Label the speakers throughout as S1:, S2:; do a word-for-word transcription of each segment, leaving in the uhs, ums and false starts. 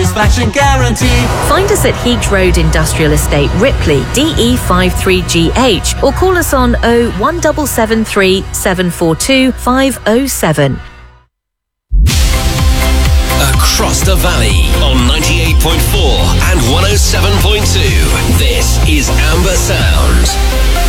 S1: satisfaction guarantee.
S2: Find us at Heath Road Industrial Estate, Ripley, D E five three G H, or call us on oh one seven seven three, seven four two, five oh seven.
S3: Across the valley on ninety-eight point four and one oh seven point two. This is Amber Sound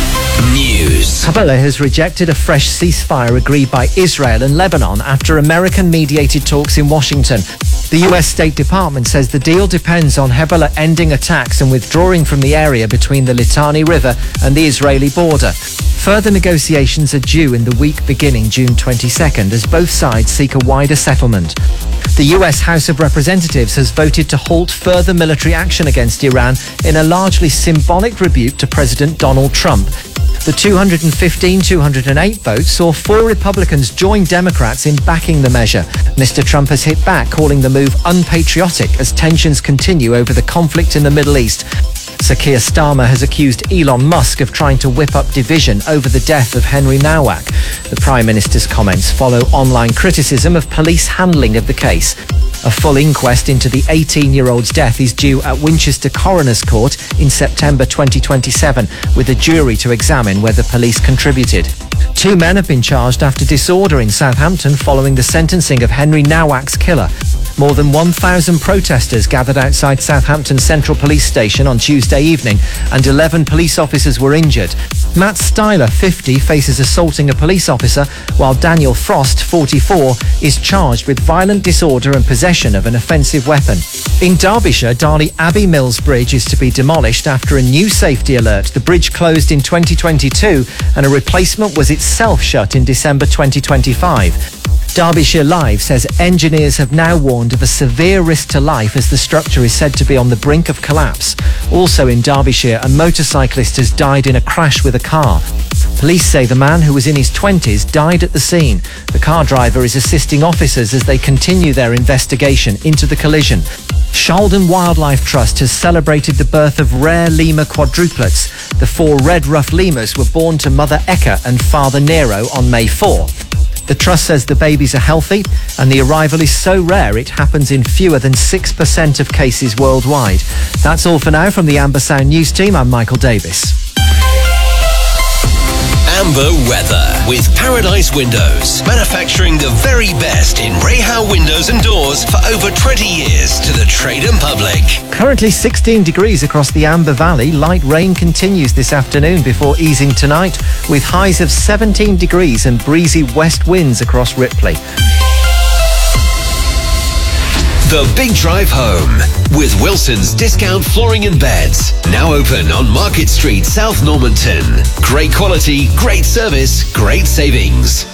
S3: News.
S4: Hezbollah has rejected a fresh ceasefire agreed by Israel and Lebanon after American-mediated talks in Washington. The U S State Department says the deal depends on Hezbollah ending attacks and withdrawing from the area between the Litani River and the Israeli border. Further negotiations are due in the week beginning June twenty-second as both sides seek a wider settlement. The U S House of Representatives has voted to halt further military action against Iran in a largely symbolic rebuke to President Donald Trump. The two hundred fifteen two hundred eight votes saw four Republicans join Democrats in backing the measure. Mister Trump has hit back, calling the move unpatriotic as tensions continue over the conflict in the Middle East. Sir Keir Starmer has accused Elon Musk of trying to whip up division over the death of Henry Nowak. The Prime Minister's comments follow online criticism of police handling of the case. A full inquest into the eighteen-year-old's death is due at Winchester Coroner's Court in September twenty twenty-seven, with a jury to examine whether police contributed. Two men have been charged after disorder in Southampton following the sentencing of Henry Nowak's killer. More than one thousand protesters gathered outside Southampton Central Police Station on Tuesday evening, and eleven police officers were injured. Matt Styler, fifty, faces assaulting a police officer, while Daniel Frost, forty-four, is charged with violent disorder and possession of an offensive weapon. In Derbyshire, Darley Abbey Mills Bridge is to be demolished after a new safety alert. The bridge closed in twenty twenty-two and a replacement was itself shut in December twenty twenty-five. Derbyshire Live says engineers have now warned of a severe risk to life as the structure is said to be on the brink of collapse. Also in Derbyshire, a motorcyclist has died in a crash with a car. Police say the man, who was in his twenties, died at the scene. The car driver is assisting officers as they continue their investigation into the collision. Shaldon Wildlife Trust has celebrated the birth of rare lemur quadruplets. The four red ruff lemurs were born to Mother Eka and Father Nero on May fourth. The Trust says the babies are healthy and the arrival is so rare it happens in fewer than six percent of cases worldwide. That's all for now from the Amber Sound News team. I'm Michael Davis.
S3: Amber weather with Paradise Windows, manufacturing the very best in Rahal windows and doors for over twenty years to the trade and public.
S4: Currently sixteen degrees across the Amber Valley. Light rain continues this afternoon before easing tonight, with highs of seventeen degrees and breezy west winds across Ripley.
S3: The Big Drive Home with Wilson's Discount Flooring and Beds. Now open on Market Street, South Normanton. Great quality, great service, great savings.